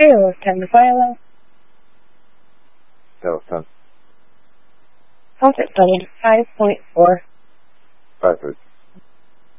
Kilo 10 to Philo. Delta. Comfort study 5.4. 5